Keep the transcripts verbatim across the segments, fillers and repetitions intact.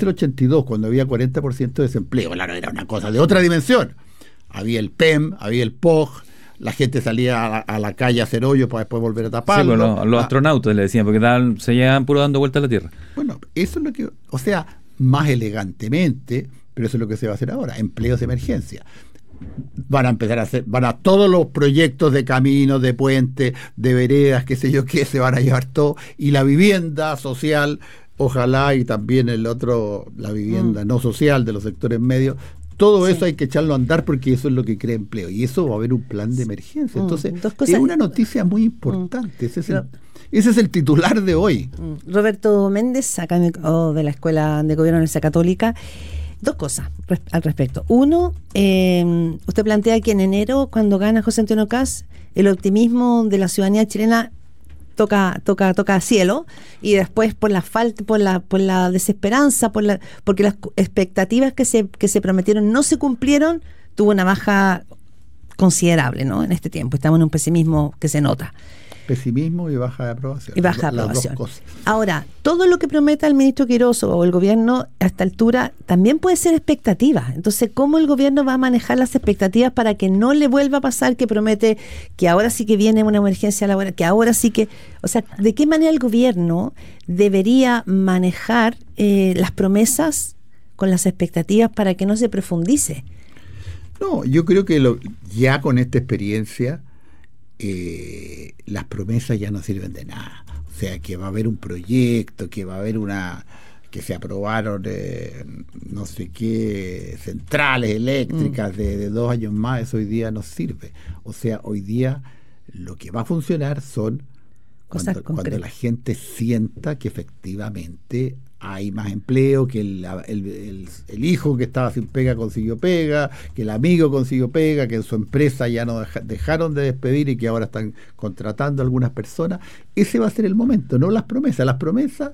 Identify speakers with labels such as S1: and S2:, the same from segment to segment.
S1: el ochenta y dos, cuando había cuarenta por ciento de desempleo. Claro, era una cosa de otra dimensión. Había el P E M, había el P O G, la gente salía a la, a la calle a hacer hoyos para después volver a taparlo.
S2: Sí, bueno, los, los
S1: ah,
S2: astronautas le decían, porque daban, se llevaban puro dando vueltas a la Tierra.
S1: Bueno, eso es lo que, o sea, más elegantemente, pero eso es lo que se va a hacer ahora, empleos de emergencia. Van a empezar a hacer, van a todos los proyectos de caminos, de puentes, de veredas, qué sé yo qué, se van a llevar todo, y la vivienda social, ojalá, y también el otro, la vivienda mm. no social de los sectores medios, todo sí. eso hay que echarlo a andar porque eso es lo que crea empleo, y eso va a haber un plan de emergencia. Entonces, mm, es una noticia muy importante. Mm. Ese, es el, ese es el titular de hoy.
S3: Mm. Roberto Méndez, académico de la Escuela de Gobierno de la Universidad Católica. Dos cosas al respecto. Uno, eh, usted plantea que en enero, cuando gana José Antonio Kast, el optimismo de la ciudadanía chilena toca toca toca cielo, y después por la falta, por la por la desesperanza, por la porque las expectativas que se que se prometieron no se cumplieron, tuvo una baja considerable, ¿no? En este tiempo estamos en un pesimismo que se nota.
S1: Pesimismo y baja de aprobación.
S3: Y baja de
S1: las
S3: aprobación.
S1: Dos cosas.
S3: Ahora, todo lo que prometa el ministro Quirós o el gobierno a esta altura también puede ser expectativa. Entonces, ¿cómo el gobierno va a manejar las expectativas para que no le vuelva a pasar que promete que ahora sí que viene una emergencia laboral, que ahora sí que... O sea, ¿de qué manera el gobierno debería manejar eh, las promesas con las expectativas para que no se profundice?
S1: No, yo creo que lo, ya con esta experiencia... Eh, las promesas ya no sirven de nada. O sea, que va a haber un proyecto, que va a haber una, que se aprobaron eh, no sé qué centrales eléctricas mm. de, de dos años más, eso hoy día no sirve. O sea, hoy día lo que va a funcionar son cuando, cuando la gente sienta que efectivamente hay más empleo, que el, el, el, el hijo que estaba sin pega consiguió pega, que el amigo consiguió pega, que en su empresa ya no deja, dejaron de despedir y que ahora están contratando a algunas personas. Ese va a ser el momento, no las promesas. Las promesas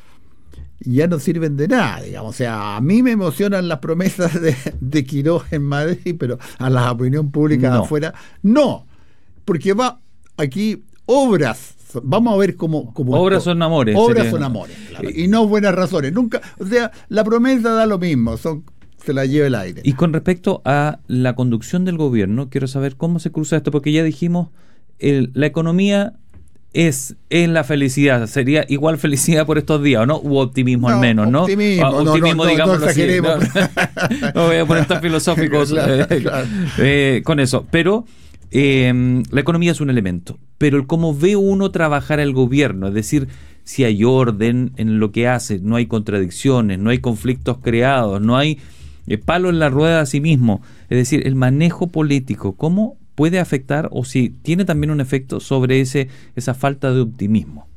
S1: ya no sirven de nada, digamos. O sea, a mí me emocionan las promesas de, de Quirós en Madrid, pero a la opinión pública no. de afuera, no. Porque va aquí obras. Vamos a ver cómo... cómo
S2: obras esto. son amores.
S1: Obras
S2: sería.
S1: son amores, claro. Y no buenas razones. Nunca, o sea, la promesa da lo mismo, son, se la lleva el aire.
S2: Y con respecto a la conducción del gobierno, quiero saber cómo se cruza esto, porque ya dijimos, el, la economía es, es la felicidad, sería igual felicidad por estos días, ¿o no? U optimismo
S1: no,
S2: al menos, ¿no?
S1: Optimismo,
S2: ah, optimismo,
S1: no, no,
S2: digámoslo
S1: no,
S2: así. No, no voy a poner tan filosóficos
S1: claro,
S2: eh,
S1: claro.
S2: Eh, con eso, pero... Eh, la economía es un elemento, pero el cómo ve uno trabajar el gobierno, es decir, si hay orden en lo que hace, no hay contradicciones, no hay conflictos creados, no hay eh, palo en la rueda a sí mismo, es decir, el manejo político, ¿cómo puede afectar o si tiene también un efecto sobre ese esa falta de optimismo?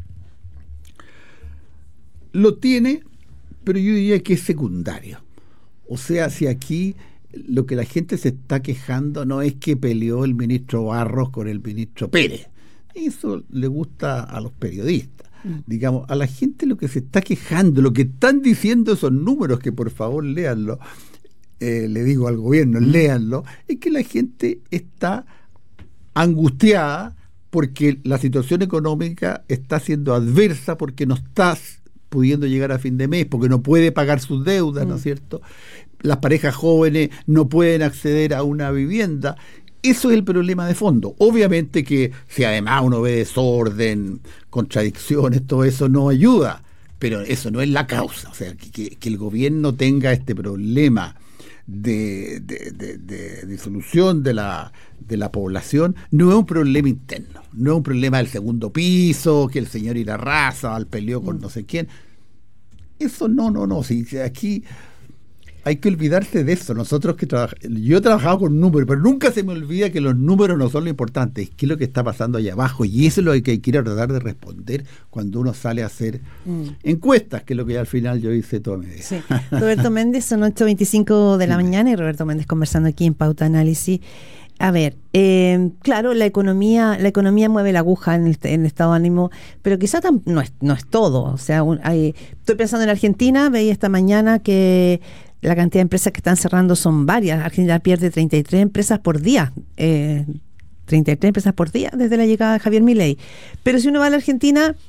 S1: Lo tiene, pero yo diría que es secundario. O sea, si aquí lo que la gente se está quejando no es que peleó el ministro Barros con el ministro Pérez. Eso le gusta a los periodistas. Mm. Digamos, a la gente lo que se está quejando, lo que están diciendo esos números, que por favor léanlo, eh, le digo al gobierno, mm. léanlo, es que la gente está angustiada porque la situación económica está siendo adversa, porque no estás pudiendo llegar a fin de mes, porque no puede pagar sus deudas, mm. ¿no es cierto? Las parejas jóvenes no pueden acceder a una vivienda. Eso es el problema de fondo. Obviamente que si además uno ve desorden, contradicciones, todo eso no ayuda, pero eso no es la causa. O sea, que, que el gobierno tenga este problema de, de, de, de disolución de la, de la población no es un problema interno, no es un problema del segundo piso, que el señor Irarrázaval peleó con no sé quién. Eso no, no, no. Si, si aquí... hay que olvidarse de eso. Nosotros que trabajamos, yo he trabajado con números, pero nunca se me olvida que los números no son lo importante, es qué es lo que está pasando allá abajo, y eso es lo que hay que ir a tratar de responder cuando uno sale a hacer mm. encuestas, que es lo que al final yo hice toda mi vida.
S3: Sí. Roberto Méndez, son ocho veinticinco de la sí. mañana, y Roberto Méndez conversando aquí en Pauta Análisis. A ver, eh, claro, la economía la economía mueve la aguja en el, en el estado de ánimo, pero quizá tam, no, es, no es todo. O sea, un, hay, estoy pensando en Argentina, veía esta mañana que la cantidad de empresas que están cerrando son varias. Argentina pierde treinta y tres empresas por día, eh, treinta y tres empresas por día desde la llegada de Javier Milei. Pero si uno va a la Argentina,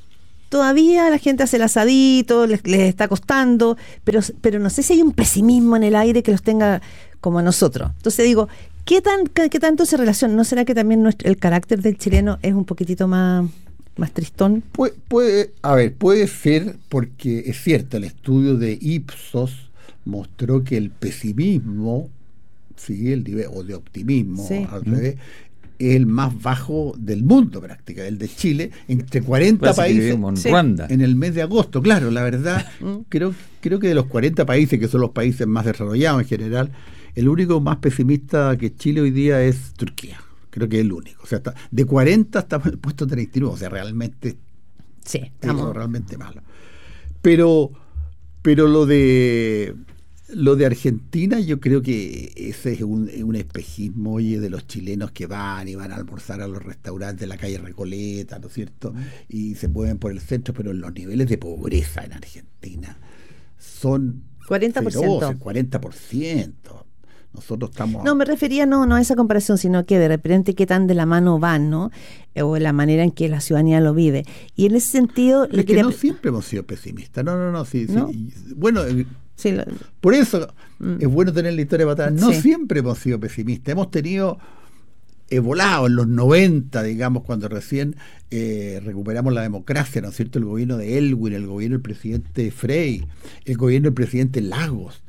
S3: todavía la gente hace el asadito, les, les está costando, pero, pero no sé si hay un pesimismo en el aire que los tenga como a nosotros. Entonces digo, ¿qué tan qué, qué tanto se relaciona? ¿No será que también nuestro, el carácter del chileno es un poquitito más, más tristón?
S1: Puede, puede, a ver, puede ser, porque es cierto, el estudio de Ipsos mostró que el pesimismo, sí, el nivel, o de optimismo,
S3: sí.
S1: al revés, es el más bajo del mundo prácticamente, el de Chile, entre cuarenta países
S2: en, sí. Ruanda.
S1: En el mes de agosto. Claro, la verdad, creo, creo que de los cuarenta países, que son los países más desarrollados en general, el único más pesimista que Chile hoy día es Turquía. Creo que es el único. O sea, está, de cuarenta estamos en el puesto treinta y nueve, o sea, realmente
S3: sí,
S1: estamos es realmente malo. Pero, pero lo de Lo de Argentina, yo creo que ese es un, un espejismo, oye, de los chilenos que van y van a almorzar a los restaurantes de la calle Recoleta, ¿no es cierto? Y se mueven por el centro, pero los niveles de pobreza en Argentina son
S3: cuarenta por ciento.
S1: feroces, cuarenta por ciento. Nosotros estamos...
S3: No, me refería no, no a esa comparación, sino que de repente qué tan de la mano van, ¿no? O la manera en que la ciudadanía lo vive. Y en ese sentido...
S1: Es
S3: le
S1: que
S3: quería...
S1: no siempre hemos sido pesimistas. No, no, no. Sí,
S3: ¿No?
S1: sí. Bueno...
S3: Sí, lo...
S1: Por eso mm. es bueno tener la historia para atrás. No
S3: sí.
S1: siempre hemos sido pesimistas. Hemos tenido he volado en los noventa, digamos, cuando recién eh, recuperamos la democracia, ¿no es cierto? El gobierno de Elwin, el gobierno del presidente Frey, el gobierno del presidente Lagos.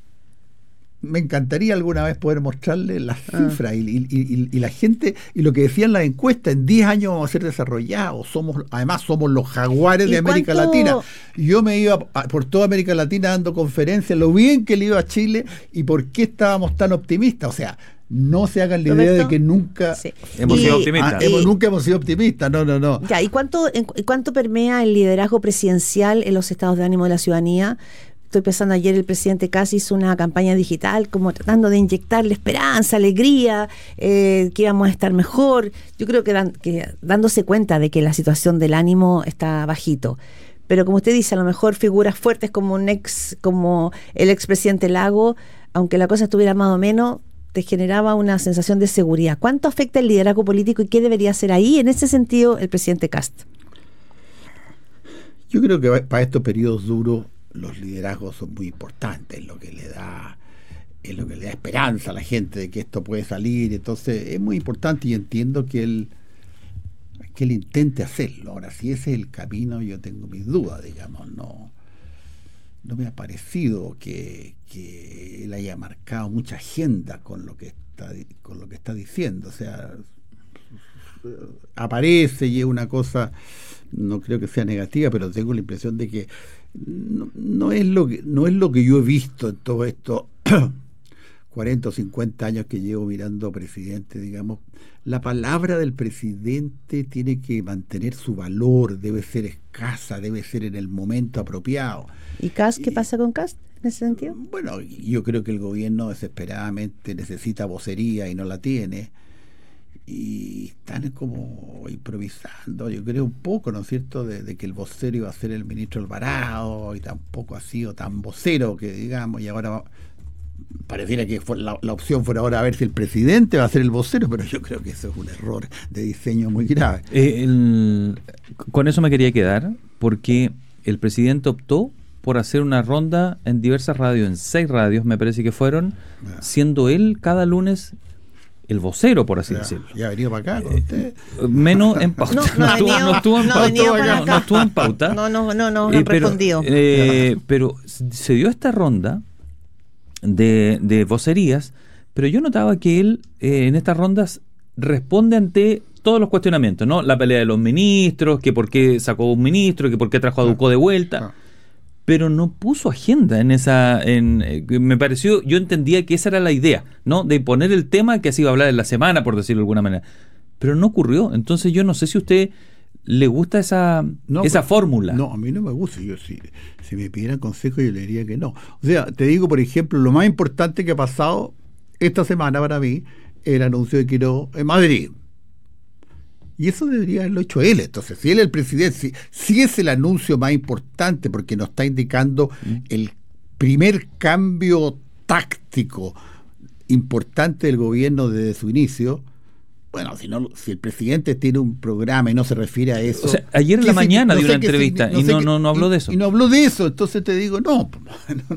S1: Me encantaría alguna vez poder mostrarle las
S3: ah.
S1: cifras y, y, y, y la gente, y lo que decían las encuestas, en diez años vamos a ser desarrollados, somos, además somos los jaguares de América
S3: cuánto...
S1: Latina. Yo me iba a, por toda América Latina dando conferencias, lo bien que le iba a Chile y por qué estábamos tan optimistas. O sea, no se hagan la idea de que nunca
S3: sí.
S2: hemos
S3: y,
S2: sido optimistas.
S1: Ah, hemos, nunca hemos sido optimistas, no, no, no.
S3: Ya, ¿y cuánto, en, cuánto permea el liderazgo presidencial en los estados de ánimo de la ciudadanía? Estoy pensando, ayer el presidente Kast hizo una campaña digital como tratando de inyectarle esperanza, alegría, eh, que íbamos a estar mejor. Yo creo que, dan, que dándose cuenta de que la situación del ánimo está bajito. Pero como usted dice, a lo mejor figuras fuertes como un ex, como el expresidente Lago, aunque la cosa estuviera más o menos, te generaba una sensación de seguridad. ¿Cuánto afecta el liderazgo político y qué debería hacer ahí, en ese sentido, el presidente Kast?
S1: Yo creo que para estos periodos duros los liderazgos son muy importantes, lo que le da es lo que le da esperanza a la gente de que esto puede salir. Entonces es muy importante y entiendo que él que él intente hacerlo. Ahora, si ese es el camino, yo tengo mis dudas, digamos. No no me ha parecido que, que él haya marcado mucha agenda con lo que está con lo que está diciendo. O sea, aparece y es una cosa, no creo que sea negativa, pero tengo la impresión de que no, no es lo que no es lo que yo he visto en todo esto cuarenta o cincuenta años que llevo mirando presidente, digamos. La palabra del presidente tiene que mantener su valor, debe ser escasa, debe ser en el momento apropiado.
S3: ¿Y Kast, qué y, pasa con Kast en ese sentido?
S1: Bueno, yo creo que el gobierno desesperadamente necesita vocería y no la tiene. Y están como improvisando, yo creo un poco, ¿no es cierto?, de, de que el vocero iba a ser el ministro Alvarado y tampoco ha sido tan vocero que digamos, y ahora pareciera que fue la, la opción fuera ahora a ver si el presidente va a ser el vocero, pero yo creo que eso es un error de diseño muy grave.
S2: Eh, el, con eso me quería quedar, porque el presidente optó por hacer una ronda en diversas radios, en seis radios me parece que fueron, yeah. siendo él cada lunes el vocero, por así
S1: ya,
S2: decirlo.
S1: ¿Ya ha venido para acá con usted?
S2: Eh, menos en pauta.
S3: No, no, no,
S2: estuvo,
S3: venido,
S2: no estuvo en
S3: no
S2: pauta.
S3: No,
S2: no estuvo en pauta.
S3: No, no, no, no,
S2: eh,
S3: no respondido.
S2: Eh, pero se dio esta ronda de, de vocerías, pero yo notaba que él eh, en estas rondas responde ante todos los cuestionamientos, ¿no? La pelea de los ministros, que por qué sacó un ministro, que por qué trajo a Ducó de vuelta. Ah. Pero no puso agenda en esa, en, eh, me pareció, yo entendía que esa era la idea, ¿no? De poner el tema que se iba a hablar en la semana, por decirlo de alguna manera, pero no ocurrió. Entonces yo no sé si a usted le gusta esa,
S1: no,
S2: esa fórmula.
S1: No, a mí no me gusta. Yo si, si me pidieran consejo yo le diría que no. O sea, te digo, por ejemplo, lo más importante que ha pasado esta semana para mí, el anuncio de Quirós en Madrid. Y eso debería haberlo hecho él. Entonces, si él es el presidente, si, si es el anuncio más importante, porque nos está indicando mm. el primer cambio táctico importante del gobierno desde su inicio, Bueno, si no, si el presidente tiene un programa y no se refiere a eso.
S2: O sea, ayer en la mañana dio una entrevista y no, no, no habló de eso.
S1: Y no habló de eso, entonces te digo, no,